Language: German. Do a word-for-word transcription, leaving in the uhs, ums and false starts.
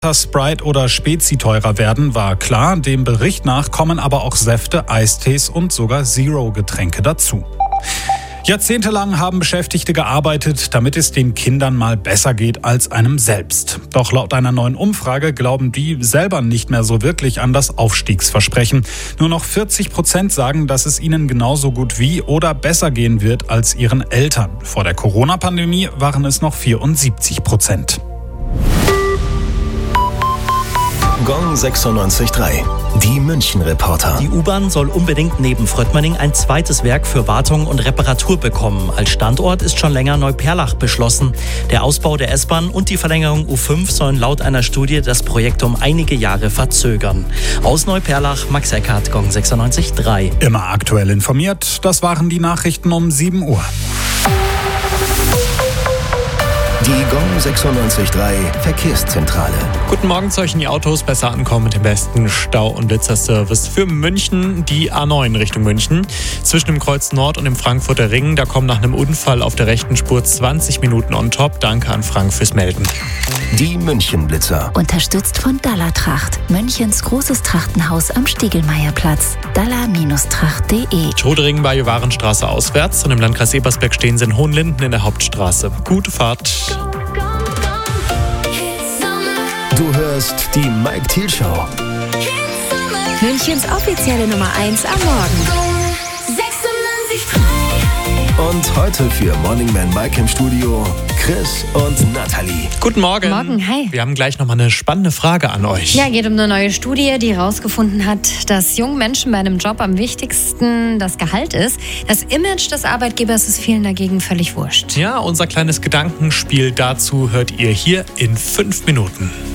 Dass Sprite oder Spezi teurer werden, war klar. Dem Bericht nach kommen aber auch Säfte, Eistees und sogar Zero-Getränke dazu. Jahrzehntelang haben Beschäftigte gearbeitet, damit es den Kindern mal besser geht als einem selbst. Doch laut einer neuen Umfrage glauben die selber nicht mehr so wirklich an das Aufstiegsversprechen. Nur noch vierzig Prozent sagen, dass es ihnen genauso gut wie oder besser gehen wird als ihren Eltern. Vor der Corona-Pandemie waren es noch vierundsiebzig Prozent. Gong sechsundneunzig Komma drei. Die München-Reporter. Die U-Bahn soll unbedingt neben Fröttmanning ein zweites Werk für Wartung und Reparatur bekommen. Als Standort ist schon länger Neuperlach beschlossen. Der Ausbau der S-Bahn und die Verlängerung U fünf sollen laut einer Studie das Projekt um einige Jahre verzögern. Aus Neuperlach, Max Eckhardt, Gong sechsundneunzig Komma drei. Immer aktuell informiert, das waren die Nachrichten um sieben Uhr. Die Gong sechsundneunzig Komma drei Verkehrszentrale. Guten Morgen, sollten die Autos besser ankommen mit dem besten Stau- und Blitzerservice für München, die A neun Richtung München. Zwischen dem Kreuz Nord und dem Frankfurter Ring, da kommen nach einem Unfall auf der rechten Spur zwanzig Minuten on top. Danke an Frank fürs Melden. Die München-Blitzer. Unterstützt von Dalla-Tracht, Münchens großes Trachtenhaus am Stiegelmeierplatz. dalla Tracht punkt de. Trudering bei Jovarenstraße auswärts und im Landkreis Ebersberg stehen sie in Hohenlinden in der Hauptstraße. Gute Fahrt. Du hörst die Mike Thiel Show. Münchens offizielle Nummer eins am Morgen. Und heute für Morning Man Mike im Studio Chris und Nathalie. Guten Morgen. Morgen, hi. Wir haben gleich nochmal eine spannende Frage an euch. Ja, geht um eine neue Studie, die herausgefunden hat, dass jungen Menschen bei einem Job am wichtigsten das Gehalt ist. Das Image des Arbeitgebers ist vielen dagegen völlig wurscht. Ja, unser kleines Gedankenspiel dazu hört ihr hier in fünf Minuten.